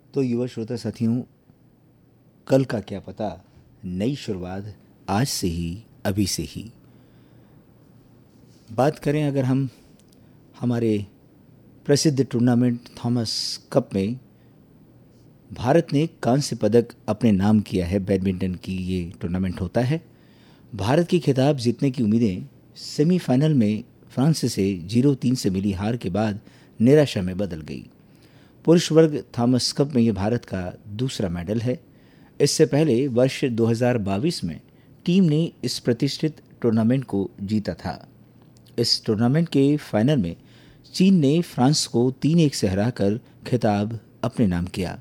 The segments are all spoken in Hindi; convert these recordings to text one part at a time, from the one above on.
तो युवा श्रोता साथियों, कल का क्या पता, नई शुरुआत आज से ही, अभी से ही। बात करें अगर हम हमारे प्रसिद्ध टूर्नामेंट थॉमस कप में, भारत ने कांस्य पदक अपने नाम किया है। बैडमिंटन की ये टूर्नामेंट होता है। भारत की खिताब जीतने की उम्मीदें सेमीफाइनल में फ्रांस से 0-3 से मिली हार के बाद निराशा में बदल गई। पुरुष वर्ग थॉमस कप में यह भारत का दूसरा मेडल है। इससे पहले वर्ष 2022 में टीम ने इस प्रतिष्ठित टूर्नामेंट को जीता था। इस टूर्नामेंट के फाइनल में चीन ने फ्रांस को 3-1 से हराकर खिताब अपने नाम किया।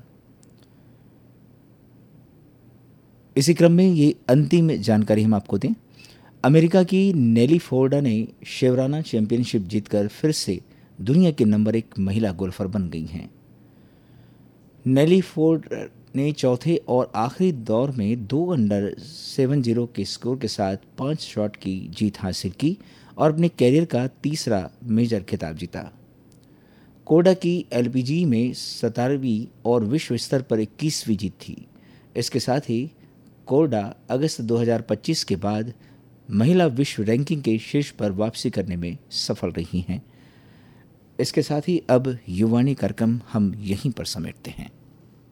इसी क्रम में ये अंतिम जानकारी हम आपको दें। अमेरिका की नेली फोर्डा ने शेवराना चैंपियनशिप जीतकर फिर से दुनिया के नंबर 1 महिला गोल्फर बन गई हैं। नेली फोर्ड ने चौथे और आखिरी दौर में 2 अंडर 70 के स्कोर के साथ 5 शॉट की जीत हासिल की और अपने कैरियर का तीसरा मेजर खिताब जीता। कोडा की एलपीजी में 17वीं और विश्व स्तर पर 21वीं जीत थी। इसके साथ ही कोडा अगस्त 2025 के बाद महिला विश्व रैंकिंग के शीर्ष पर वापसी करने में सफल रही हैं। इसके साथ ही अब युवानी कार्यक्रम हम यहीं पर समेटते हैं।